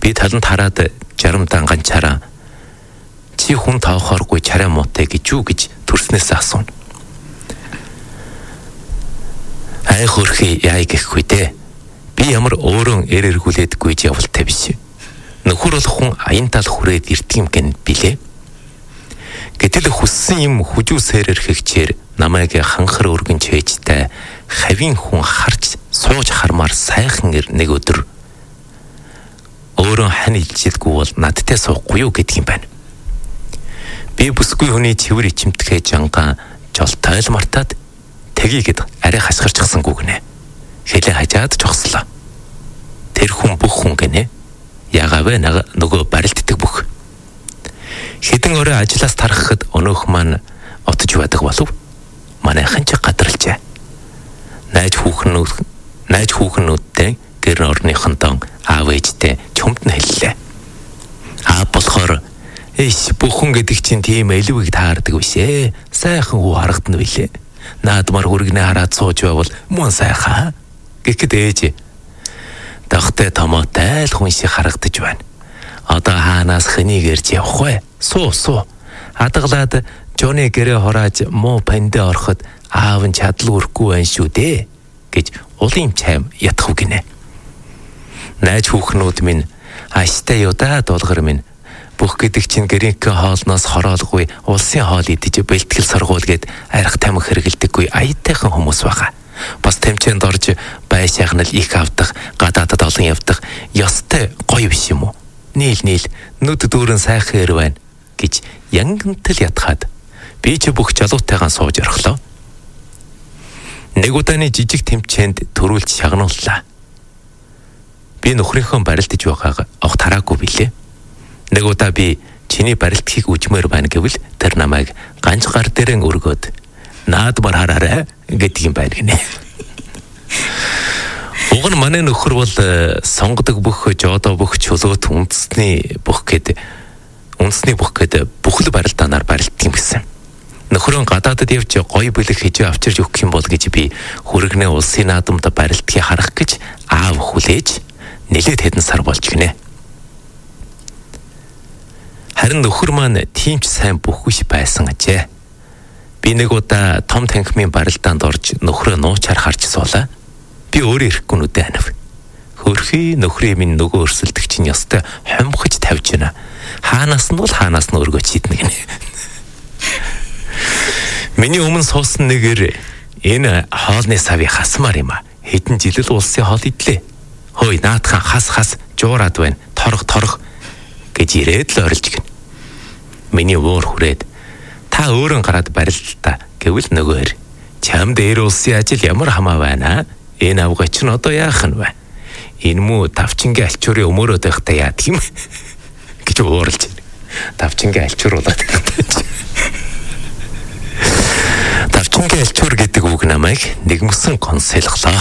Би талд хараад жарамдан ганчаараа чи хүн тавхааргүй чараа муутай гэж юу гэж төрснөөс асууна. Ай хөрхи яа гэхгүй дээ. Би ямар өөрөө эргүүлээдгүй ч явалтай биш. Нөхөр бол хүн аян тал хүрээд ирдэг юм гэн билээ. Гэтэл хүссэн юм хүжүүсээр эрхэгчээр намайг ханхар өргөн чэжтэй хавийн хүн харж сууж хармаар сайхан нэг өдөр өөрөө хань илжилдэггүй бол надтай суухгүй юу гэдэг юм байна. Би бүсгүй хүний цэвэр ичимтгэ жангаа жолтой л мартаад тгийгэд арай хасгарчихсангүй гинэ. Хэлээ хажаад жогслоо. Тэр хүн бүх хүн гинэ. Ягавэ нөгөө барилддаг бүх. Хэдэн орой ажлаас тарахад өнөөх маань отож байдаг болов. Манайхан ч гадралжээ. Найз хүүхнүүдтэй гэр орныхонтон аав ээжтэй чөмд нь хэллээ. Болохоор бүхэн гэдэг чинь тийм элвэг таардаг бишээ. Сайхан хүү харагдана билээ. Наадмар хүргэнэ хараад сууж байвал мөн сайхан. Гэхэд ээж дахтай томоотой л хүн шиг харагдаж байна. Одоо хаанаас хэнийг ирж явах вэ? Суу. Хадгалаад Жоны гэрээ хорааж муу пандэ ороход аав нь чадал үрхгүй байх шүү дээ гэж улын чайм ятах гинэ. Найз хүүхнүүд минь аштай юдаа дуулгар минь бүх гэдэг чинь гэрийнхээ хоолноос хороолгүй улсын хоол идэж бэлтгэл сургуул гээд арх тамхи хэрэгэлдэггүй аятайхан хүмүүс байгаа. Бас тэмцээнд орж бай шахнал их авдах, гадаадад олон явдах ёстой гоё биш юм уу? Нийл нүд дүүрэн сайхан ир байна гэж янгантал ятхаад би ч бүх жалуутайгаан сууж орхлоо. Нэг удааны жижиг тэмцээнд төрүүлж шагнууллаа. Би нөхрийнхөө барилдаж байгааг огт хараагүй билээ. Нэг удаа би чиний барилдахыг үжмээр байна гэвэл тэр намайг ганц гар дээрэн өргөөд наадмар хараарай гэдэг юм байна гинэ. Уг нь манай нөхөр бол сонгодог бүх жодо бүх чөлөөт үндэсний бүх гэд бүхэл барилдаанаар барилддаг юм гэсэн. Нөхрөө гадаадад явж гоё бэлэг хийж авчирж өгөх юм бол гэж би хүрэгнээ улсын наадамд барилдахыг харах гэж аав хүлээж нэлээд хэдэн сар болж гинэ. Харин нөхөр маань тийм ч сайн бүхвш байсан ажээ. Би нэг удаа том танхимын барилдаанд орж нөхрөө нуучаар харж суулаа. Би өөрөө ирэхгүй нүдэ анив. Хөрхи нөхрийн минь нөгөө өрсөлдөг чинь ёстой хомхож тавьж байна. Хаанаас нь өргөж шийднэ гинэ. Миний өмнө суусан нэгээр энэ хоолны савыг хасмаар юм а. Хэдэн жил л улсын хоол идлээ. Хөөе наадхан хас жуураад байна. Торох гэж ирээд л орилж гин. Миний уур хүрээд та өөрөө гараад барилдаа гэвэл нөгөөр чамд эр улсын ажил ямар хамаа байна? Энэ авгач нь одоо яах нь вэ? Энэ мүү давчингийн альчуурын өмөрөөд байхдаа яадаг юм гэж ууралж байна. Давчингийн альчууруулаад байна. Давчингийн альчуур гэдэг үг намайг нэгмсэн консэлглоо.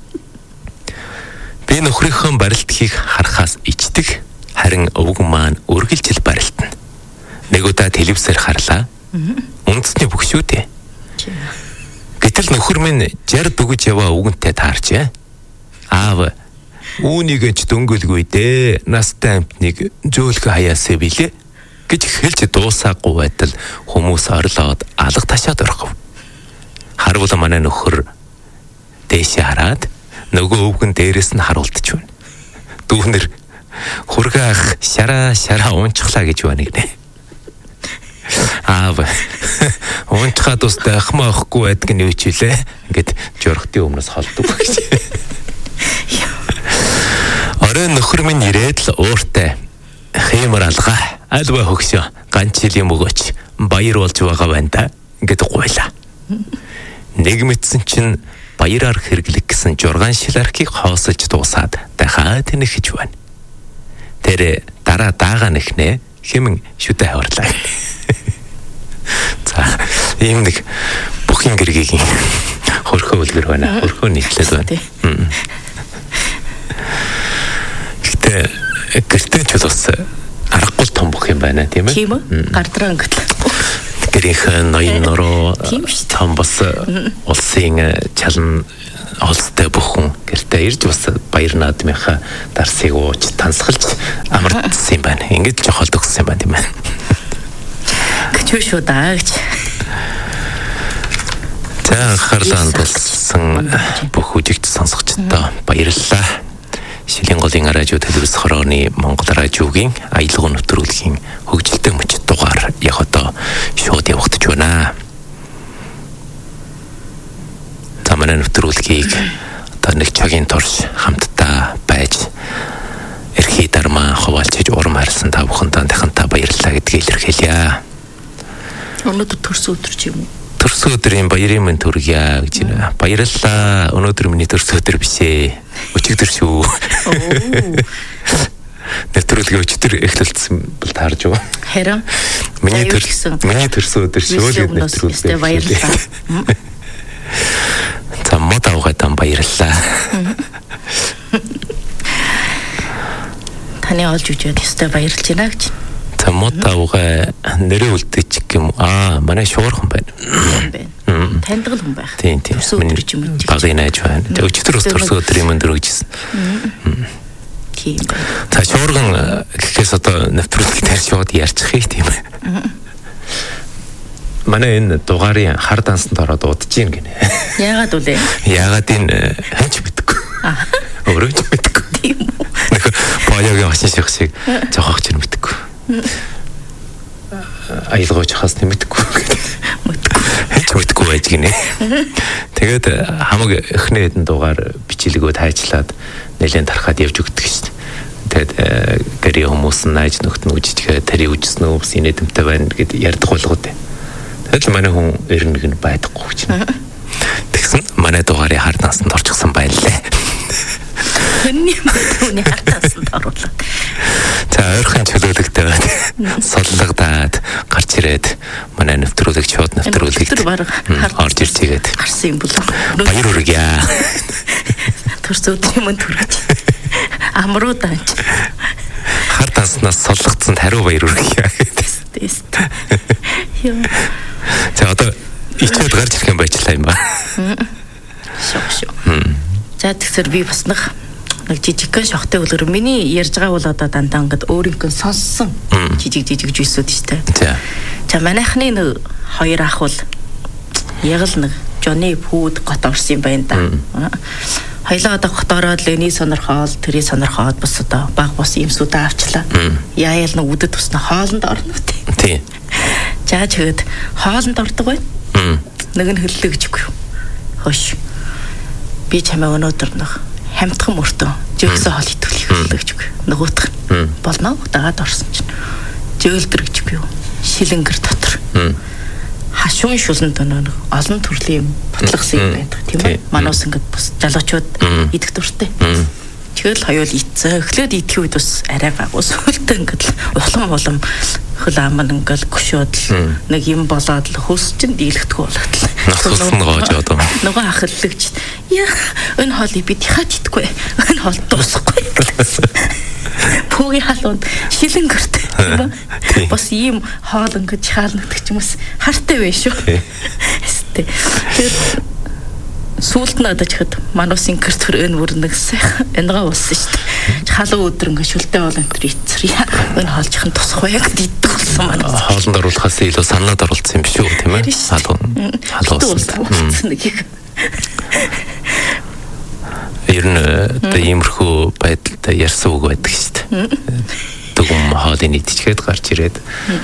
Би нөхрийнхөө барилдахыг харахаас ичдэг. Харин өвг маань үргэлжил барилдана. Нэг удаа телевизээр харлаа. Үндэсний бүх шүү дээ. Гэтэл нөхөр минь 60 дүгэж яваа үгэнтэй таарчээ. Аав үүнийг ч дөнгөлгүй дээ. Настай амтныг зөөлхө хаяасаа билээ гэж хэлж дуусаагүй байтал хүмүүс орлоод алга ташаад орхов. Харвал манай нөхөр дээшээ хараад нөгөө өвгөн дээрээс нь харуулдаж байна. Дүүнэр хургаах шараа унчглаа гэж байна гинэ. Аав унчхаад устай ахмаахгүй байдаг нь юу ч үлээ. Ингээд жорхтын өмнөөс холдог гэж. Оройн нөхөр минь ирээд л ууртай. Хэмэр алгаа. Альва хөгшөө. Ганц жил юм өгөөч. Баяр болж байгаа байна да. Ингээд гуйлаа. Нэг мэдсэн чинь баяраар хэрэглэх гэсэн 6 шилархийг хоосолж дуусаад дахиад нэхэж байна. Тэр дараа даага нэхнэ хэмэн шүдэ хаварлаа. За ийм нэг бүхин гэргийн хөрхөө үлгэр байна. Хөрхөө нийтлээд байна. Гэтэ гэртээ ч бас аргагүй том бүх юм байна тийм ээ. Тийм үү? Гардраа ингээд. Гэрийнхэн ноён нуруу том бас улсын чалан олстой бүхэн гэртээ ирж бас баяр наадмынхаа дарсыг ууж тансгалж харагдсан юм байна. Ингээд л жохол төгссөн юм байна тийм ээ. Гэж шүү даа гэж. За анхаарлаа хандуулсан бүх үжигч сонсогчдоо баярлалаа. Шилийн голын радио телевиз хорооны Монгол радиогийн аялал нэвтрүүлгийн хөгжилтэй мөчд дугаар яг одоо шууд явагдаж байна. За манай нэвтрүүлгийг одоо нэг цагийн турш хамтдаа байж эрхий дармаа хуваалцаж урам харсан та бүхэнд танхимтай баярлалаа гэдгийг илэрхийлье. Өнөөдөр төрсөн өдөр ч юм уу? Төрсөн өдрийн баярын мэнд хүргье гэж байна. Баярлалаа. Өнөөдөр миний төрсөн өдөр биш ээ. Өчигдөр шүү. Нэвтрүүлгээ өчигдөр эхлүүлсэн бол таарж байгаа. Харин миний төрсөн өдөр шүү гэдэг нэвтрүүлгээ баярлалаа. За мод авгадан баярлалаа. Таны олж үжээд өстэй баярлж байна гэж. За мод авгаа нэрээ үлдээчих юм. Манай шуурхан байна. Таньдаг хүн байх. Тийм. Миний багын найз байна. Өчигдөр бас төрсөн өдрийн мөндөр өгчсэн. Тийм. За шуурхан гэхээс одоо нэвтрүүлгийг тарь шууд ярьчих тийм ээ. Манай энэ дугаарын хар дансанд ороод удаж гин гинэ. Яагаад үлээ? Яагаад энэ ханч мэдгүй. Өөрөө ч мэдгүй. Тийм үү. Баяагийн машин шиг жоохогч нь мэдгүй. Аялгаач хас нэмэдэггүй. Хэнч мэдгүй байж гинэ. Тэгээд хамаг эхний хэдэн дугаар бичлэгөө тайжлаад нэлээд тархаад явж өгдөг шин. Тэгээд гэрээ хүмүүс нь найз нөхд нь үжижгээ тари үжсэн үү бас инэдэмтэй байна гэд ярьдаг болгоод. Тэгээд л манай хүн эрнэг нь байдаггүй гэж. Тэгсэн манай дугаарыг хар дансанд орчихсан байлээ. Хөнний мэдүүний хар дансанд оруулаад. За ойрхон чөлөөлөгтэй соллогдаад гарч ирээд манай нэвтрүүлэг шууд нэвтрүүлэгт орж ирж игээд гарсан юм болов. Баяр хүргье. Төрсөн өдрийн мэнд хүргэж. Амруу данч. Хар данснаас соллогдсон хариу баяр хүргье. Тест. Яа. За одоо ичээд гарч ирэх юм байчлаа юм ба. Шок. За тэгсэр би бас нэг жижигхэн шохтой үлгэр миний ярьж байгаа бол одоо дандаа ингээд өөрийнхөө сонссон жижиг зүйлсүүд шүү дээ. За манайхны нэг хоёр ах бол яг л нэг Johnny Food гот орсон юм байна да. Хоёлаа одоо гот ороод л эний сонирхоод тэрий сонирхоод бас одоо баг бос юмсуудаа авчлаа. Яаял нэг үдэд тусна хоолнд орно үү? Тийм. За чигэд хоолнд ордог байна. Нэг нь хөллөө гэж үгүй. Хөөш. Би чамаа өнөөдөр нэг хамтхан мөртөө жигсээ хоол идүүлэх хөллөө гэж үгүй. Нөгөөх нь болно дагаад орсон чинь. Жөөлдөр гэж үгүй юу? Шилэнгэр дотор. Хашуун шуланд нэг олон төрлийн батлагсан юм байдаг тийм ээ. Манус ингээд бас залуучууд идэх дуртай. Тэгэл хоёул ицээ. Эхлээд идэх үед бас арай баг. Сүүлдээ ингээд улам хөл аман ингээд гүшөөд нэг юм болоод л хөөс чинь дийлэхдэггүй болоод л. Насгасан гоож одоо. Нөгөө ахаллагч. Яа, энэ хоолыг бид яхад идэхгүй. Энэ хоол дуусахгүй. Пүүгийн халуунд шилэнгэртэй тийм ба. Бас ийм хоол ингээд хаалнагдаг ч юм бас хартай байх шүү. Эстэй. Тэгээд сүүлд нь одоо чихэд манусын гэртэр энэ бүр нэг сайхан энэгаа болсон шүү дээ. Халуун өдөр ингээд шүлтэй бол энэ төр ицэр яа. Энэ хоолжих нь тусах байг гэдэг болсон манус. Хоолнд оруулахаас илүү санаад оруулсан юм шүү тийм ээ. Халуун. Ер нь одоо иймэрхүү байдалд ярьсан үг байдаг шүү дээ. Дүгм хоолыг идчихээд гарч ирээд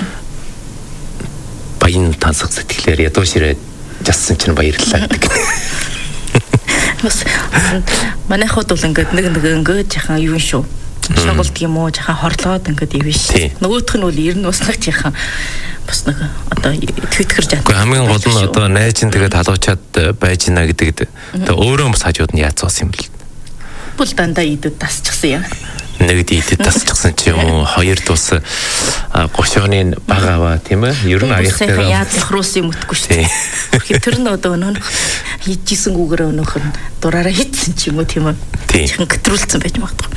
баян тансах сэтгэлээр ядуу ширээд жассан чинь баярлалаа гэдэг. Бас манайхууд бол ингээд нэг ингээд жахан юу шүү. Шоголд юм уу жахан хорлоод ингээд ивэн шүү. Нөгөөх нь бол ер нь бас нэг жахан бас нэг одоо твитгэр жаа. Хамгийн гол нь одоо найз нь тэгээд халуучаад байж гинэ гэдэг. Тэгээ өөрөө бас хажууд нь яац болсон юм бэл. Бол дандаа идэд тасчихсан юм. Нэгд идэд тасчихсан ч юм уу хоёр дус гошооны баг аваа тийм ээ. Ер нь аяхтайгаа яаж захруулсан юм утгүй шүү дээ. Тэр нь одоо өнөө хийжсэн гүүгээрээ өнөөх нь дураараа хийсэн ч юм уу тийм ээ. Чихэн гэтрүүлсэн байж магадгүй.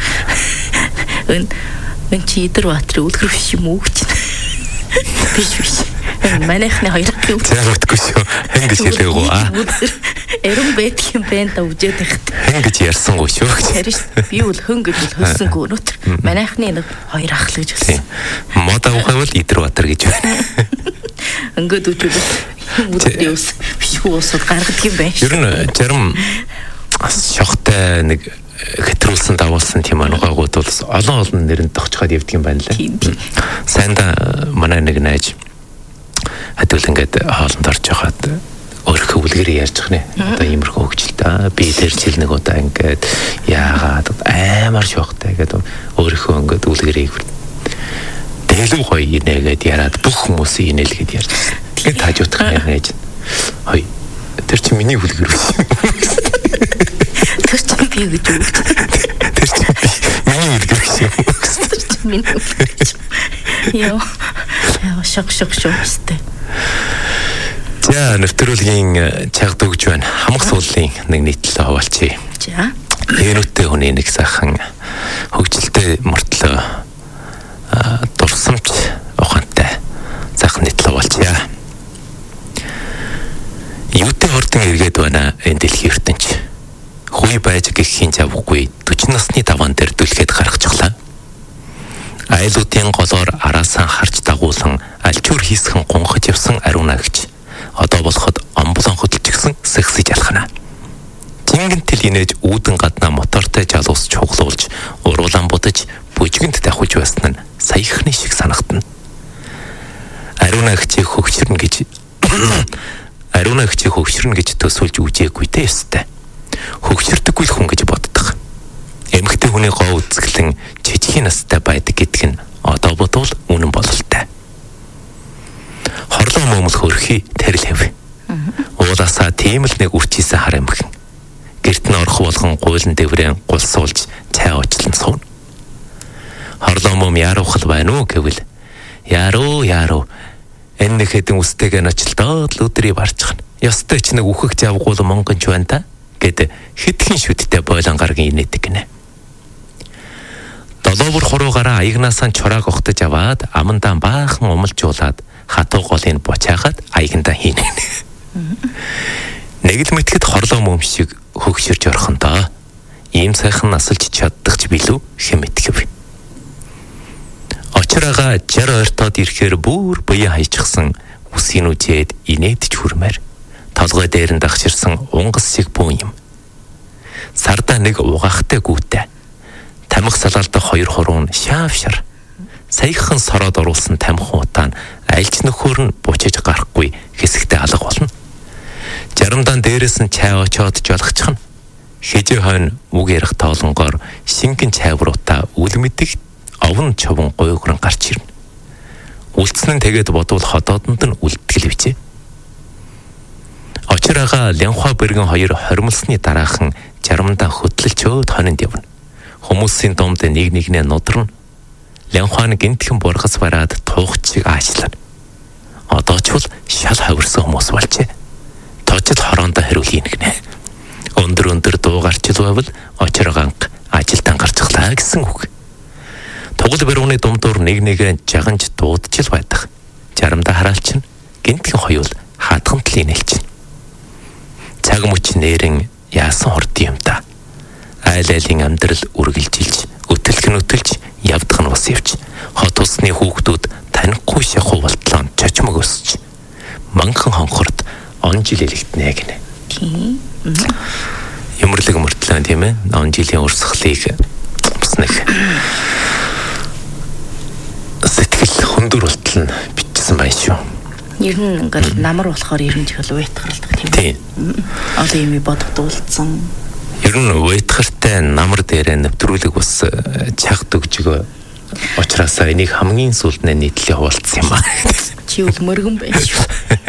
Эн чи идэр баатрын үлгэр биш юм уу гэж. Биш. Манайхны хоёр үгүй шүү. Хин гэж хэлээгүү. Эрен бэдх юм байна да үжээд ихт. Хэн гэж ярьсангүй шүү. Харин би бол хөн гэж бол хөлсөнгүй өнөөдөр. Манайхны нэг хоёр ах л гэж хэлсэн. Мод авахайвал Идэрбаатар гэж байна. Ингээд үжүүлээ. Үдний ус биш уусууд гаргадаг юм байна. Ер нь зарим шохтой нэг хэтрүүлсэн давуулсан тийм анугаагууд бол олон нэрэнд тогтчиход явдаг юм байна лээ. Сайн да манай нэг найз хадвал ингээд хоолнд орж явахад өөрийнхөө үлгэрээ ярьж байгаа нэ. Одоо иймэрхүү хөвгчлээ. Би тэр жил нэг удаа ингээд яагаад аймар шохтой гэдэг өөрийнхөө ингээд үлгэрээ дэлгүү гоё инээгээд яраад бүх хүмүүсийн инээлгээд ярьж байна. Тэгээд таажуудах юм яаж. Хой. Тэр чинь миний үлгэр биш. Тэр чинь би гэж үү. Тэр чинь миний үлгэр биш юм. Тэр чинь миний үлгэр. Яа шок өстэй. За нэвтрүүлгийн чагд өгж байна. Хамаг сууллын нэг нийтлэл хаваалчи. За. Энүүтэй хүний нэг сайхан хөгжилтэй мөртлөө дурсамж ухаантай сайхан нийтлэл хаваалчи. Юутай хурдан эргээд байна энэ дэлхийн ертөнч. Хүй байж гэхийн завгүй 40 насны даваан дээр дүлгээд гаргачихлаа. Айлуудын голоор араасаа харж дагуулсан альчуур хийсхэн гонхож явсан ариуна гэж одоо болоход амбулан хөдөлж гисэн сэгсэж алхана. Жингэнтэл инээж үүдэн гаднаа мотортой жалуус чуглуулж уруулан будаж бүжгэнд давхиж байсан нь саяхны шиг санагдана. Ариуна гчийг хөвчрнө гэж төсөөлж үжээгүй дээ өстэй. Хөвчрдөггүй л хүн гэж боддог. Эмэгтэй хүний гоо үзэсгэлэн жижигхэн настай байдаг гэдг нь одоо бодвол үнэн бололтой. Хорлоо мөмөл хөрхий тэрл хэв. Уулаасаа тийм л нэг үрчийсэн хар эмхэн. Гэрт нь орох болгон гуйлан дэврэн гулсуулж цай уучлан сууна. Хорлоо мөм яарухал байна уу гэвэл яаруу энэ нэг хэдэн үстэйг ночлдоод л өдрийг барчихна. Ёстой ч нэг үхэх завгуул монголч байна та гэд хитгэн шүдтэй бойлон гаргийн инээдэг гинэ. Долоовор хуруугаараа аягнаасаа чурааг ухтаж аваад амандаа баахан умалжуулаад хатуу голыг бочаагаад аягандаа хийнэ. Нэг л мэтгэд хорлоо мөм шиг хөгшөрж орхондоо ийм сайхан насалж чаддаг ч билүү хэм итгэв. Очраага 60 ойртоод ирэхээр бүр буяа хайчихсан үсийн үжээд инээдч хүрмээр толгой дээр нь дагширсан унгас шиг бүүн юм. Сардаа нэг угаахтай гүйтэй. Тамхи салаалдах хоёр хуруу нь шаавшар. Саяхан сороод оруулсан тамхи утаа нь альж нөхөр нь бучиж гарахгүй хэсэгтээ алга болно. Жарамдаан дээрээс нь чай очоод жолгочихно. Хижээ хойно үг ярих тоолонгоор шингэн чайвруудаа үл мэдэх овн човон гойгрон гарч ирнэ. Үлдсэн нь тэгээд бодвол ходоодонд нь үлдгэл бичээ. Очраага Лянхуа бэргэн хоёр хормолсны дараахан жарамдаа хөдлөлчөөд хонинд явна. Хүмүүсийн домд нэг нэгнээ нудрна. Лянхуан гинтхэн бургас бараад туухчиг аачлана. Одоо ч бол шал хавирсан хүмүүс болжээ. Тожил хороондоо хэрүүл гинэ. Өндөр дуу гарчил байвал очрааганг ажилдаа гарчихлаа гэсэн үг. Тугал бэрүүний думдуур нэг нэгэ жаганж дуудчил байдаг. Жарамдаа хараалчин гинтхэн хоёул хаатгамтл инээлчин. Цаг мөч нэрэн яасан хорд юм та. Айл-айлын амьдрал үргэлжилж, өтөлж явдаг нь бас явж, хот усны хүүхдүүд танихгүй шахуу болтлоо чочмог өсч, манхан хонхорд он жил элэгднэ гинэ. Юмрлаг мөртлөө тийм ээ. Он жилийн урсгалыг бас нэг сэтгэл хөндөр болтол нь бичсэн байна шүү. Ер нь ингээл намар болохоор ер нь жихэл уйтгарладаг тийм. Одоо юм бодогдуулсан. Ер нь уйтгартай намар дээр нэвтрүүлэг бас чагд өгжгөө учраас энийг хамгийн сүүлд нийтлээ хуваалцсан юм аа. Чи бол мөргөн байна шүү.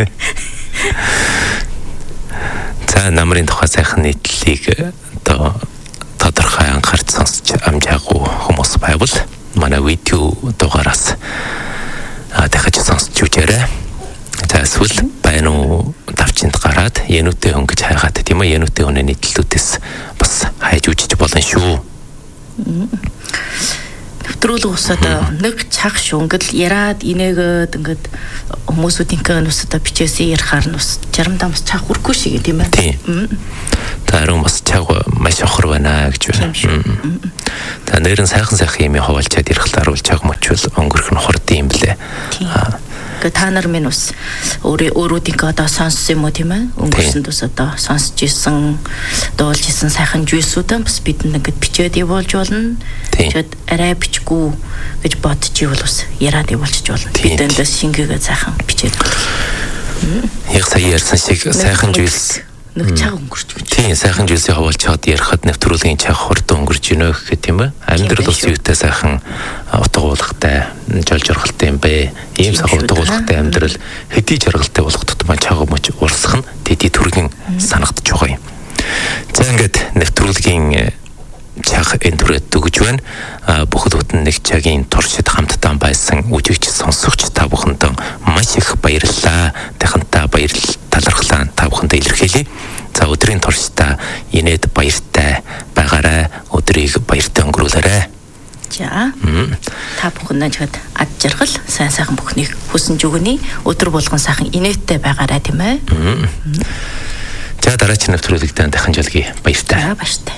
За намрын тухай сайхан нийтлэлийг одоо тодорхой анхаарч сонсч амжаагүй хүмүүс байвал манай видео дугаараас дахиж сонсч үзээрэй. За эсвэл байна уу давчинд гараад януутэй хүн гэж хайгаад тийм ээ януутэй хүний нийтлэлүүдээс бас хайж үзэж болно шүү. нэвтрүүлэг ус одоо нэг цаг шүү ингээл яраад инээгээд ингээд хүмүүсүүдийн ус одоо бичээсээ ярахаар нь ус заримдаа бас цаг хүрхгүй шиг тийм ээ. Тийм. Таруу бас цаг маш охор байна гэж байна. Та нэрэн сайхан юм хаваалчаад ярихлаар харуулж байгаа мөчвөл өнгөрөх нь хурд юм блэ. Та нар минь ус өөрүүдийн одоо сонссон юм уу тийм ээ? Өнгөрсөнд ус одоо сонсч исэн, дуулж исэн сайхан жүйсүүдэн бас бидэнд ингээд бичээд явуулж болно. Тэгэд арай бичгүй гэж бодож ивэл ус яраад явуулчих болно. Бидэндээ шингээгээ сайхан бичээд. Яг сая ярьсан шиг сайхан жүйс нэг цаг өнгөрч байна. Тийм, сайхан жүйсийг хаваалчаад ярихад нэвтрүүлгийн цаг хурд өнгөрж гинөө гэх тийм ээ. Амьдрал ус юутай сайхан утга уулгатай, жол жоргалтай юм бэ. Ийм сайхан утга уулгатай амьдрал хэдий жаргалтай болох тутмаа цаг өмч урсах нь тэдий төргийн санагдаж байгаа юм. За ингээд нэвтрүүлгийн цаг энэ төрөд дүгж байна. Бүхэл бүтэн нэг цагийн туршид хамтдаа байсан үжигч сонсогч та бүхэнд маш их баярлалаа. Дахинтаа талархлаа та бүхэнд илэрхийлье. За өдрийн туршидаа инээд баяртай байгаарай. Өдрийг баяртай өнгөрүүлээрэй. За. Та бүхэнд ад жаргал сайн сайхан бүхнийг хүсэж өгнө. Өдөр болгон сайхан инээдтэй байгаарай тийм ээ. За дараагийн нэвтрүүлэгтээ дахин жалгий баяртай. Баяртай.